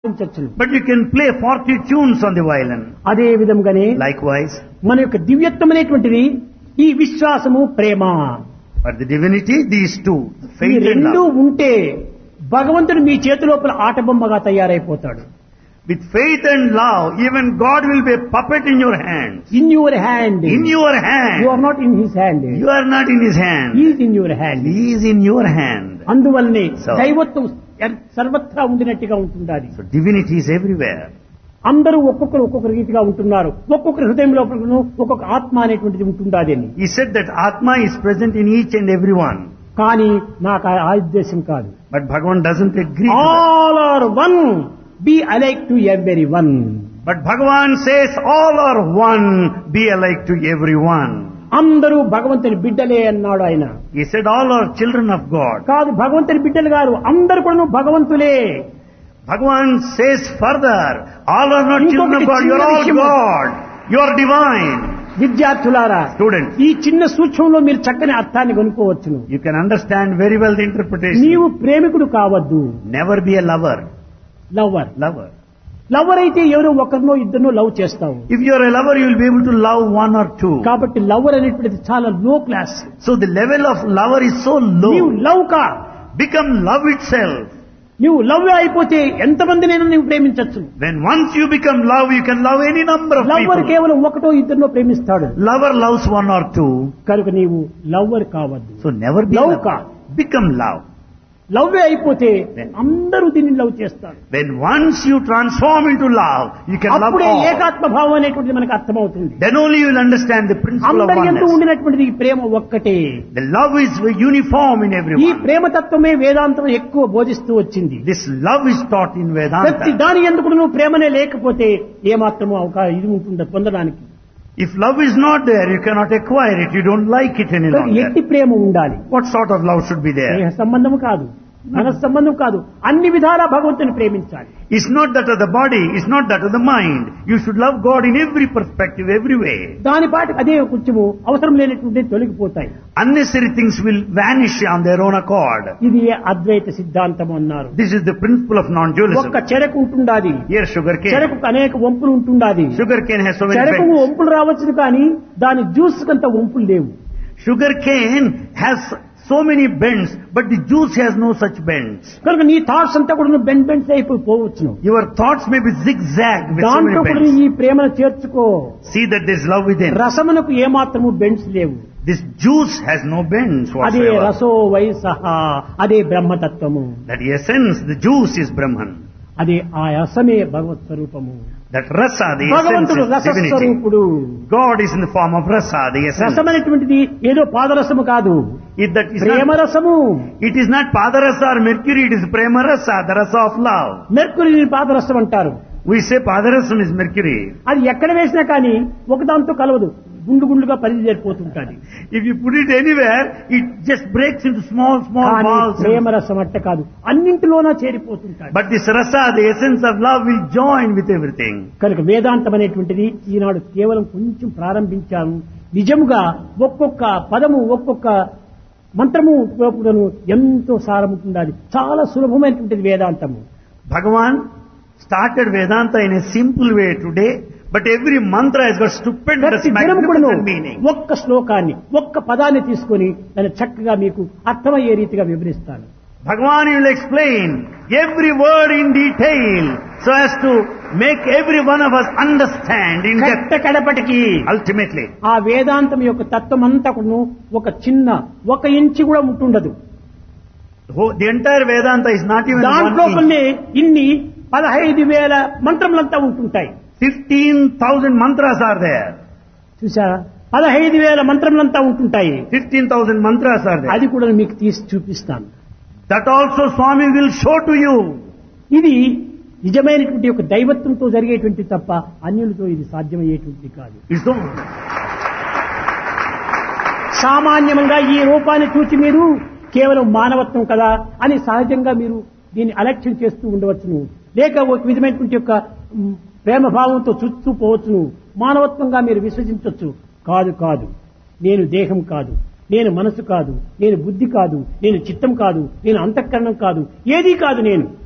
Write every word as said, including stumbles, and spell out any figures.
But you can play forty tunes on the violin. అదే విధంగానే Likewise, మన యొక్క దివ్యత్వం అనేటువంటిది ఈ విశ్వాసము ప్రేమ but the divinity, these two, ఈ faith and రెండు love. ఉంటే భగవంతుడు మీ చేతి లోపల ఆటబొమ్మగా తయారైపోతాడు. With faith and love, even God will be a puppet in your hands. In your hand In your you hand. Are not in his hand, You are not in His hand. Is in your hand. He is in your hand. అందువల్లనే So- దైవత్వం ఎర్- సర్వత్రా ఉండినట్టుగా ఉంటుండాలి. So divinity is everywhere. అందరూ ఒక్కొక్కరు ఒక్కొక్క రీతిగా ఉంటున్నారు. ఒక్కొక్కరి హృదయం లోపల ఒక్కొక్క ఆత్మ అనేటువంటిది ఉంటుండాలి అని. He said that Atma is present in each and every one. కానీ నాకు ఆ ఉద్దేశం కాదు. But Bhagavan doesn't agree to that. All are one, B alike to every one. But Bhagavan says all are one, be alike to everyone. అందరూ భగవంతుని బిడ్డలే అన్నాడు ఆయన. He said all are children of God. కాదు, భగవంతుని బిడ్డలు గారు అందరు కూడా భగవంతులే. Bhagavan says further, all are not children of God, you are all God. You are divine. విద్యార్థులారా, Students, ఈ చిన్న సూక్ష్మంలో మీరు చక్కని అర్థాన్ని కొనుక్కోవచ్చును. you can understand very well the interpretation. నీవు ప్రేమికుడు కావద్దు, Never be a lover. Lover. Lover. Lover అయితే ఎవరో ఒకరినో ఇద్దరినో లవ్ చేస్తావు. If you are a lover, you will be able to love one or two. కాబట్టి లవర్ అనేటువంటిది చాలా లో class. So the level of lover is so నీవు low. Love కా, Become love itself. నువ్వు లవ్ అయిపోతే ఎంతమందినైనా నువ్వు ప్రేమించచ్చు. When once you become love, you can love any number of lover people. కేవలం ఒకటో ఇద్దరినో ప్రేమిస్తాడు. Lover loves one or two. కనుక నీవు లవ్వర్ కావద్దు. So never be Love love. ka. Become love. Love అయిపోతే అందరూ దీన్ని లవ్ చేస్తారు. When once you transform into love, you can love అప్పుడే all. ఏకాత్మ భావం అనేటువంటిది మనకు అర్థమవుతుంది. Then only you will understand the principle of అందరి ఎందు oneness. ఉండినటువంటిది ఈ ప్రేమ ఒక్కటే. The love is uniform in ఈ everyone. ప్రేమతత్వమే వేదాంతం ఎక్కువ బోధిస్తూ వచ్చింది. This love is taught in ప్రతి Vedanta. దాని ఎందుకు నువ్వు ప్రేమనే లేకపోతే ఏమాత్రము అవకాశం ఇది ఉంటుందా పొందడానికి. If love is not there, you cannot acquire it. You don't like it any ఎట్టి longer. ప్రేమ ఉండాలి. What sort of love should be there? స్నేహ సంబంధం కాదు, మన సంబంధం కాదు, అన్ని విధాలా భగవంతుని ప్రేమించాలి. It's not that of the body, it's not that of the mind. You should love God in every perspective, every way. దాని పాటి అదే కొంచెము అవసరం లేనటువంటి తొలగిపోతాయి. Unnecessary things will vanish on their own accord. ఇది అద్వైత సిద్ధాంతం అన్నారు. This is the principle of non-dualism. ఒక్క చెరకు ఉంటుండాది, Here sugar cane. చెరకు అనేక వంపులు ఉంటుండాది. Sugar cane has so many చెరకు bends. వంపులు రావచ్చు కానీ దాని జ్యూస్ కంత వంపులు లేవు. Sugar cane has so many bends, but the juice has no such bends. కనుక నీ థాట్స్ అంతా కూడా bend bends అయిపోవచ్చును. Your thoughts may be zigzag with so దాంట్లో many కూడా bends. ఈ ప్రేమను చేర్చుకో. See that there is love within. రసమునకు ఏమాత్రము bends లేవు. This juice has no bends అదే whatsoever. రసో వయసహ, అదే బ్రహ్మతత్వము. That essence, the juice is Brahman. అదే ఆ రసమే భగవత్ స్వరూపము. That rasa, the essence భగవంతుడు is రసస్వరూపుడు. divinity. God is in the form of rasa, the essence. రసం అనేటువంటిది ఏదో పాదరసము కాదు, If that is Prema not, రసము. it is not padarasa or mercury, it is prema rasa, the rasa of love. మెర్కురీని పాదరసం అంటారు. We say padarasam is mercury. అది ఎక్కడ వేసినా కానీ ఒకదాంతో కలవదు, గుండు గుండుగా పరిధి చేరిపోతుంటాది. If you put it anywhere, it just breaks into small, small కానీ balls. ప్రేమ రసం అట్ట కాదు, అన్నింటిలోనా చేరిపోతుంటాది. But this rasa, the essence of love, will join with everything. కనుక వేదాంతం అనేటువంటిది ఈనాడు కేవలం కొంచెం ప్రారంభించాము. నిజముగా ఒక్కొక్క పదము ఒక్కొక్క మంత్రము లోపులను ఎంతో సారముంటుండాలి. చాలా సులభమైనటువంటిది వేదాంతము. Bhagavan started Vedanta in a simple way today, but every mantra has got stupendous, ప్రతి దినము కూడాను magnificent meaning. ఒక్క శ్లోకాన్ని ఒక్క పదాన్ని తీసుకొని దాన్ని చక్కగా మీకు అర్థమయ్యే రీతిగా వివరిస్తాను. Bhagavan will explain every word in detail so as to make every one of us understand in depth. కట్ట కడపటికి Ultimately, ఆ వేదాంతం యొక్క తత్వం అంతా కూడాను ఒక చిన్న ఒక ఇంచి కూడా ఉంటుండదు. the whole- the entire Vedanta is not even one దాంట్లో inch. కొన్ని ఇన్ని పదహైదు వేల మంత్రములంతా ఉంటుంటాయి. fifteen thousand mantras are there. చూసారా, పదహైదు వేల మంత్రములంతా ఉంటుంటాయి. fifteen thousand mantras are there. అది కూడా మీకు తీసి చూపిస్తాను. That also Swami will show to you. ఇది నిజమైనటువంటి ఒక దైవత్వంతో జరిగేటువంటి తప్ప అన్యులతో ఇది సాధ్యమయ్యేటువంటిది కాదు. It's so సామాన్యంగా ఈ రూపాన్ని చూచి మీరు కేవలం మానవత్వం కదా అని సహజంగా మీరు దీన్ని అలక్ష్యం చేస్తూ ఉండవచ్చును, లేక ఒక విధమైనటువంటి యొక్క మ్, ప్రేమ భావంతో చూస్తూ పోవచ్చును, మానవత్వంగా మీరు విశ్వసించవచ్చు. కాదు కాదు, నేను దేహం కాదు, నేను మనసు కాదు, నేను బుద్ధి కాదు, నేను చిత్తం కాదు, నేను అంతఃకరణం కాదు, ఏదీ కాదు నేను.